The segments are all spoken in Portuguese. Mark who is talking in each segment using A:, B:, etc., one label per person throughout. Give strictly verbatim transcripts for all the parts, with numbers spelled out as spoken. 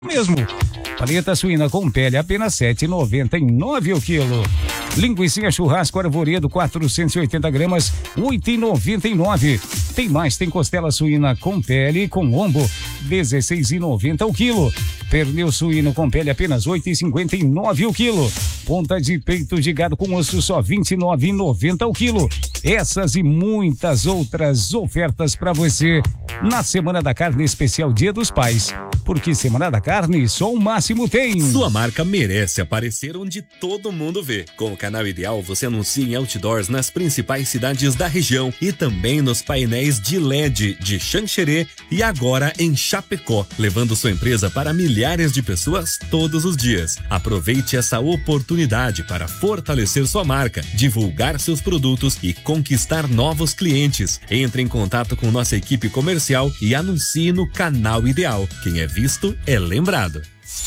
A: mesmo. Paleta suína com pele apenas sete reais e noventa e nove centavos o quilo. Linguiça churrasco arvoredo quatrocentos e oitenta gramas, oito reais e noventa e nove centavos. Tem mais, tem costela suína com pele com lombo, dezesseis reais e noventa centavos o quilo. Pernil suíno com pele apenas oito reais e cinquenta e nove centavos o quilo. Ponta de peito de gado com osso só vinte e nove reais e noventa centavos o quilo. Essas e muitas outras ofertas para você na Semana da Carne Especial Dia dos Pais. Porque Semana da Carne só o máximo tem.
B: Sua marca merece aparecer onde todo mundo vê. Com o Canal Ideal, você anuncia em outdoors nas principais cidades da região e também nos painéis de L E D de Xanxerê e agora em Chapecó, levando sua empresa para milhares de pessoas todos os dias. Aproveite essa oportunidade para fortalecer sua marca, divulgar seus produtos e conquistar novos clientes. Entre em contato com nossa equipe comercial e anuncie no Canal Ideal. Quem é visto é lembrado.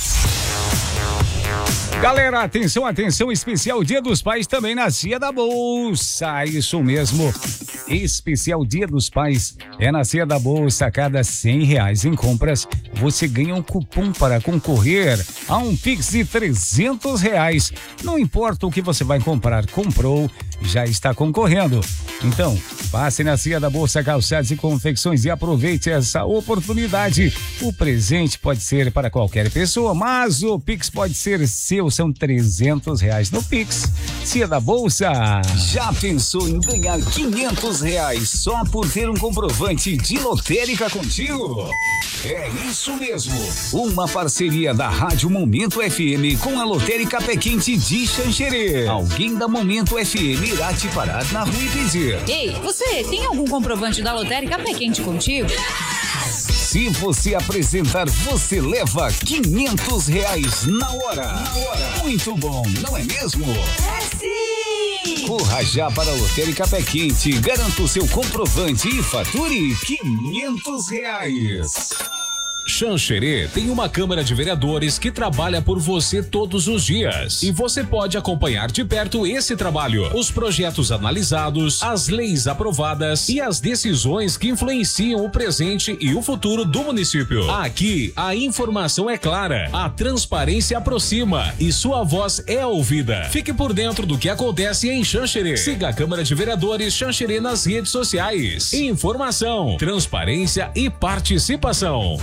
A: Galera, atenção, atenção, especial Dia dos Pais também na Cia da Bolsa, isso mesmo, especial Dia dos Pais é na Cia da Bolsa. Cada cem reais em compras, você ganha um cupom para concorrer a um Pix de trezentos reais, não importa o que você vai comprar, comprou, já está concorrendo. Então, passe na Cia da Bolsa Calçados e Confecções e aproveite essa oportunidade. O presente pode ser para qualquer pessoa, mas o Pix pode ser seu. São trezentos reais no Pix. Cia da Bolsa.
C: Já pensou em ganhar quinhentos reais só por ter um comprovante de lotérica contigo? É isso mesmo. Uma parceria da Rádio Momento F M com a Lotérica Pé Quente de Xanxerê. Alguém da Momento F M irá te parar na rua e pedir:
D: ei, você tem algum comprovante da Lotérica Pé Quente contigo?
C: Se você apresentar, você leva quinhentos reais na hora. Na hora. Muito bom, não é mesmo?
D: É sim!
C: Corra já para a Lotérica Pé Quente, garanta o seu comprovante e fature quinhentos reais.
E: Xanxerê tem uma Câmara de Vereadores que trabalha por você todos os dias. E você pode acompanhar de perto esse trabalho, os projetos analisados, as leis aprovadas e as decisões que influenciam o presente e o futuro do município. Aqui, a informação é clara, a transparência aproxima e sua voz é ouvida. Fique por dentro do que acontece em Xanxerê. Siga a Câmara de Vereadores Xanxerê nas redes sociais. Informação, transparência e participação.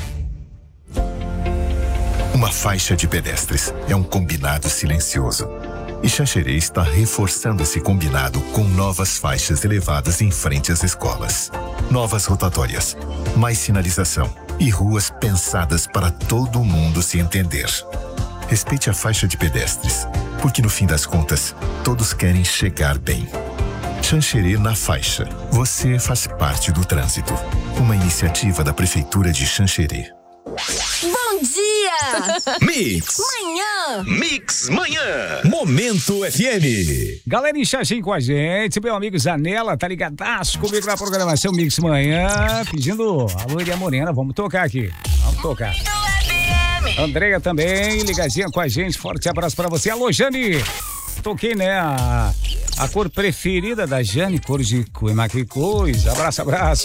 F: Uma faixa de pedestres é um combinado silencioso. E Xanxerê está reforçando esse combinado com novas faixas elevadas em frente às escolas. Novas rotatórias, mais sinalização e ruas pensadas para todo mundo se entender. Respeite a faixa de pedestres, porque no fim das contas, todos querem chegar bem. Xanxerê na faixa. Você faz parte do trânsito. Uma iniciativa da Prefeitura de Xanxerê.
D: Bom dia!
B: Mix!
D: Manhã!
B: Mix Manhã! Momento F M!
A: Galera em Xaxim com a gente, meu amigo Zanella, tá ligadaço comigo na programação Mix Manhã, pedindo a Loirinha Morena, vamos tocar aqui, vamos tocar. Andreia também, ligadinha com a gente, forte abraço pra você. Alô, Jane! Toquei, né, a, a cor preferida da Jane, cor de cuima, que coisa, abraço, abraço.